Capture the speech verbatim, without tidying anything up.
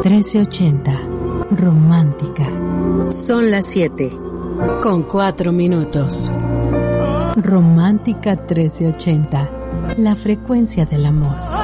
trece ochenta, romántica. Son las siete, con cuatro minutos. Romántica trece ochenta, la frecuencia del amor.